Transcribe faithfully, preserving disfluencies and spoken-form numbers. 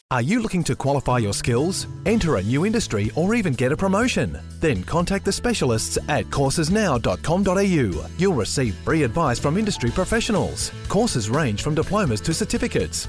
Are you looking to qualify your skills, enter a new industry, or even get a promotion? Then contact the specialists at courses now dot com dot a u. You'll receive free advice from industry professionals. Courses range from diplomas to certificates.